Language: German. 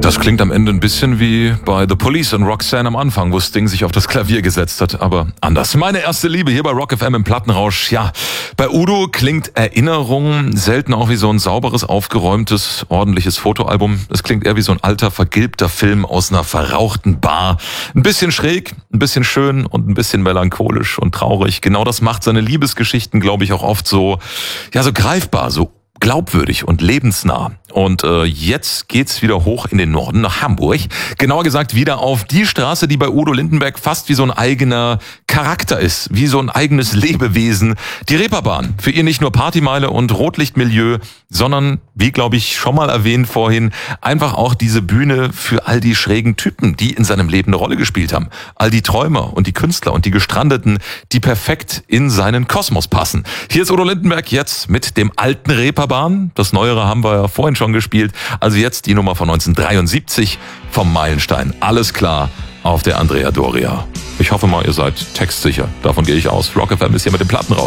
Das klingt am Ende ein bisschen wie bei The Police und Roxanne am Anfang, wo Sting sich auf das Klavier gesetzt hat, aber anders. Meine erste Liebe hier bei Rock FM im Plattenrausch. Ja, bei Udo klingt Erinnerung selten auch wie so ein sauberes, aufgeräumtes, ordentliches Fotoalbum. Es klingt eher wie so ein alter, vergilbter Film aus einer verrauchten Bar. Ein bisschen schräg, ein bisschen schön und ein bisschen melancholisch und traurig. Genau das macht seine Liebesgeschichten, glaube ich, auch oft so, ja, so greifbar, so glaubwürdig und lebensnah. Und jetzt geht's wieder hoch in den Norden nach Hamburg. Genauer gesagt wieder auf die Straße, die bei Udo Lindenberg fast wie so ein eigener Charakter ist, wie so ein eigenes Lebewesen. Die Reeperbahn, für ihn nicht nur Partymeile und Rotlichtmilieu, sondern, wie glaube ich schon mal erwähnt vorhin, einfach auch diese Bühne für all die schrägen Typen, die in seinem Leben eine Rolle gespielt haben. All die Träumer und die Künstler und die Gestrandeten, die perfekt in seinen Kosmos passen. Hier ist Udo Lindenberg jetzt mit dem alten Reeperbahn. Das Neuere haben wir ja vorhin schon gespielt. Also jetzt die Nummer von 1973 vom Meilenstein. Alles klar auf der Andrea Doria. Ich hoffe mal, ihr seid textsicher. Davon gehe ich aus. Rock FM ist hier mit dem Plattenrausch.